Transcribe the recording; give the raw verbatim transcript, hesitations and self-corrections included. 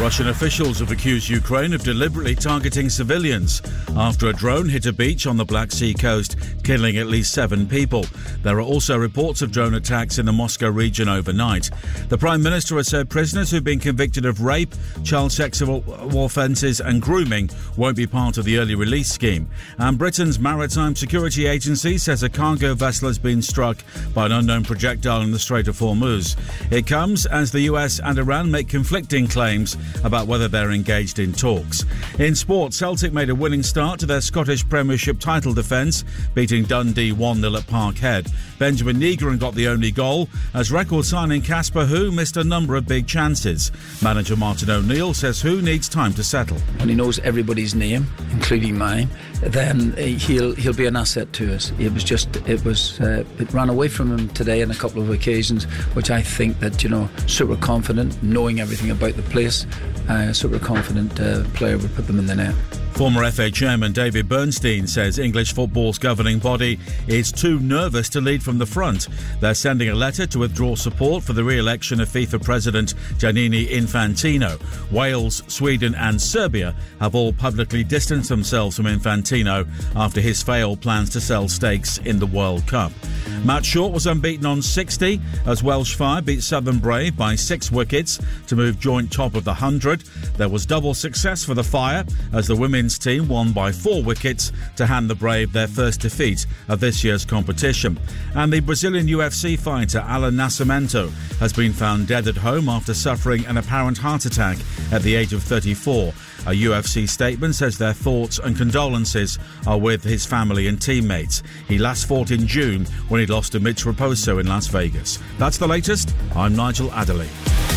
Russian officials have accused Ukraine of deliberately targeting civilians after a drone hit a beach on the Black Sea coast, killing at least seven people. There are also reports of drone attacks in the Moscow region overnight. The Prime Minister has said prisoners who've been convicted of rape, child sexual offences and grooming won't be part of the early release scheme. And Britain's Maritime Security Agency says a cargo vessel has been struck by an unknown projectile in the Strait of Hormuz. It comes as the U S and Iran make conflicting claims about whether they're engaged in talks. In sport, Celtic made a winning start to their Scottish Premiership title defence, beating Dundee one nil at Parkhead. Benjamin Negron got the only goal as record signing Casper Hu missed a number of big chances. Manager Martin O'Neill says Hu needs time to settle. When he knows everybody's name, including mine, then he'll he'll be an asset to us. It was just it was uh, it ran away from him today on a couple of occasions, which I think that, you know, super confident, knowing everything about the place, uh, super confident uh, player would put them in the net. Former F A Chairman David Bernstein says English football's governing body is too nervous to lead from the front. They're sending a letter to withdraw support for the re-election of FIFA President Gianni Infantino. Wales, Sweden and Serbia have all publicly distanced themselves from Infantino after his failed plans to sell stakes in the World Cup. Matt Short was unbeaten on sixty as Welsh Fire beat Southern Brave by six wickets to move joint top of the one hundred. There was double success for the Fire as the women's team won by four wickets to hand the Brave their first defeat of this year's competition. And the Brazilian U F C fighter Alan Nascimento has been found dead at home after suffering an apparent heart attack at the age of thirty-four. A U F C statement says their thoughts and condolences are with his family and teammates. He last fought in June when he lost to Mitch Raposo in Las Vegas. That's the latest. I'm Nigel Adderley.